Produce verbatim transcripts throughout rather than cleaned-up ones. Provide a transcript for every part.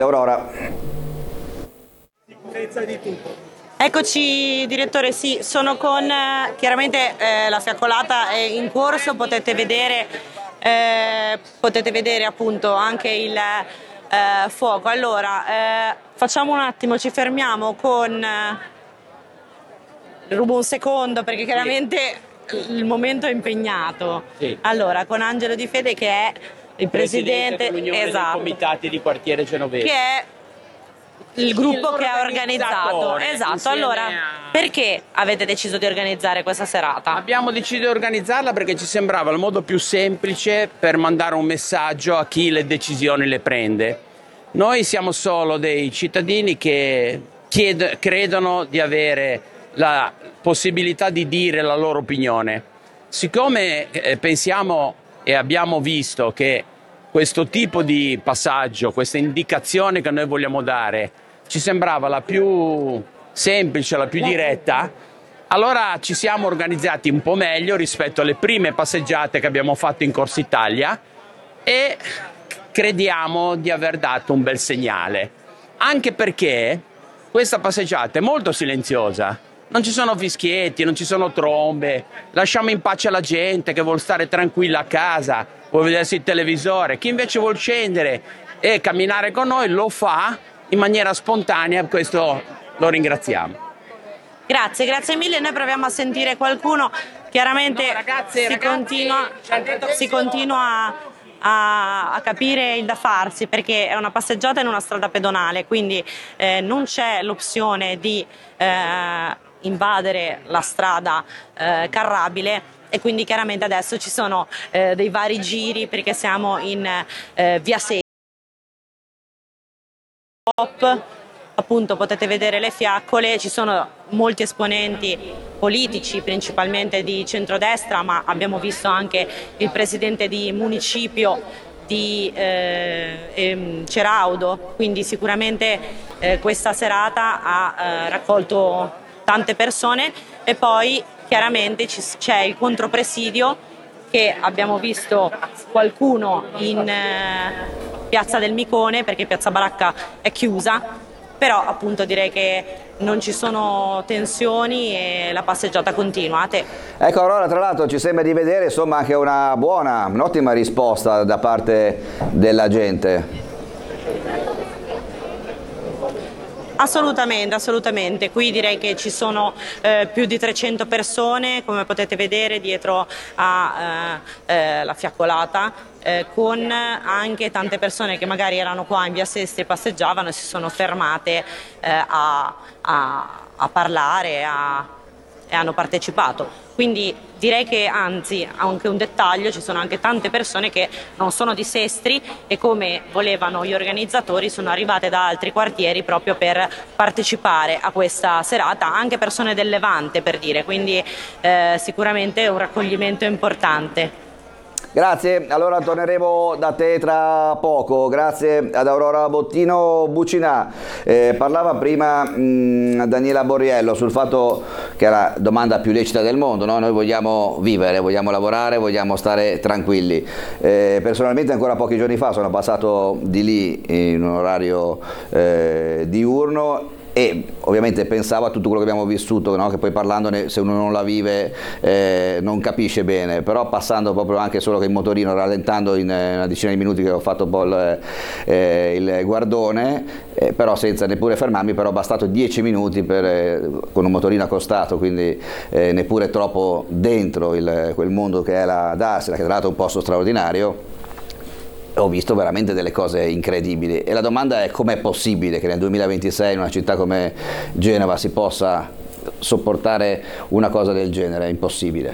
Aurora. Sicurezza di tutto. Eccoci direttore, sì, sono con eh, chiaramente eh, la fiaccolata è in corso, potete vedere, eh, potete vedere appunto anche il eh, fuoco. Allora, eh, facciamo un attimo, ci fermiamo con, eh, rubo un secondo perché chiaramente il momento è impegnato. Sì. Allora, con Angelo Di Fede che è il presidente, presidente dell'Unione esatto, dei Comitati di Quartiere Genovese. che è il gruppo che ha organizzato. L'organizzatore, Esatto, insieme allora a- perché avete deciso di organizzare questa serata? Abbiamo deciso di organizzarla perché ci sembrava il modo più semplice per mandare un messaggio a chi le decisioni le prende. Noi siamo solo dei cittadini che chied- credono di avere la possibilità di dire la loro opinione. Siccome eh, pensiamo e abbiamo visto che questo tipo di passaggio, questa indicazione che noi vogliamo dare, ci sembrava la più semplice, la più diretta, allora ci siamo organizzati un po' meglio rispetto alle prime passeggiate che abbiamo fatto in Corsa Italia e crediamo di aver dato un bel segnale. Anche perché questa passeggiata è molto silenziosa. Non ci sono fischietti, non ci sono trombe, lasciamo in pace la gente che vuole stare tranquilla a casa, vuole vedersi il televisore. Chi invece vuole scendere e camminare con noi lo fa in maniera spontanea, questo lo ringraziamo. Grazie, grazie mille. Noi proviamo a sentire qualcuno. Chiaramente No, ragazze, si, ragazzi, continua, ci hanno detto che si continua a, a- a capire il da farsi perché è una passeggiata in una strada pedonale, quindi eh, non c'è l'opzione di eh, invadere la strada eh, carrabile e quindi chiaramente adesso ci sono eh, dei vari giri perché siamo in eh, via Seta. Appunto potete vedere le fiaccole, ci sono molti esponenti politici, principalmente di centrodestra, ma abbiamo visto anche il presidente di municipio di eh, ehm, Ceraudo, quindi sicuramente eh, questa serata ha eh, raccolto tante persone e poi chiaramente ci- c'è il contropresidio che abbiamo visto qualcuno in eh, Piazza del Micone perché Piazza Baracca è chiusa, però appunto direi che non ci sono tensioni e la passeggiata continua. A te. Ecco Aurora, tra l'altro ci sembra di vedere insomma anche una buona, un'ottima risposta da parte della gente. Assolutamente, assolutamente. Qui direi che ci sono eh, più di trecento persone, come potete vedere, dietro alla eh, eh, la fiaccolata, eh, con anche tante persone che magari erano qua in via Sesti e passeggiavano e si sono fermate eh, a, a- a parlare a- e hanno partecipato. Quindi direi che anzi, anche un dettaglio, ci sono anche tante persone che non sono di Sestri e come volevano gli organizzatori sono arrivate da altri quartieri proprio per partecipare a questa serata, anche persone del Levante per dire, quindi eh, sicuramente un raccoglimento importante. Grazie, allora torneremo da te tra poco, grazie ad Aurora Bottino Bucinà. Eh, parlava prima mh, Daniela Borriello sul fatto che è la domanda più lecita del mondo, no? Noi vogliamo vivere, vogliamo lavorare, vogliamo stare tranquilli. Eh, personalmente ancora pochi giorni fa sono passato di lì in un orario eh, diurno e ovviamente pensavo a tutto quello che abbiamo vissuto, no? Che poi parlandone, se uno non la vive eh, non capisce bene, però passando proprio anche solo che in motorino, rallentando in eh, una decina di minuti che ho fatto un po' il, eh, il guardone, eh, però senza neppure fermarmi, però è bastato dieci minuti per, eh, con un motorino accostato, quindi eh, neppure troppo dentro il, quel mondo che è la Darsena, che tra l'altro è un posto straordinario. Ho visto veramente delle cose incredibili e la domanda è com'è possibile che nel duemilaventisei in una città come Genova si possa sopportare una cosa del genere, è impossibile.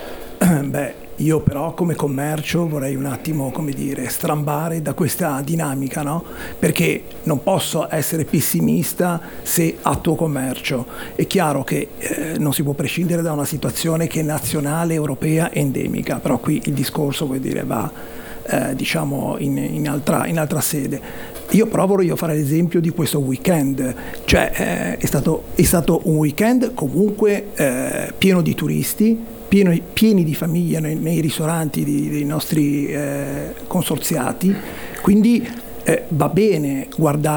Beh, io però come commercio vorrei un attimo, come dire, strambare da questa dinamica, no? Perché non posso essere pessimista se attuo commercio. È chiaro che eh, non si può prescindere da una situazione che è nazionale, europea, endemica, però qui il discorso, vuol dire, va Eh, diciamo in, in, altra, in altra sede. Io però voglio fare l'esempio di questo weekend, cioè eh, è, stato, è stato un weekend comunque eh, pieno di turisti, pieno, pieni di famiglie nei, nei ristoranti di, dei nostri eh, consorziati, quindi eh, va bene guardare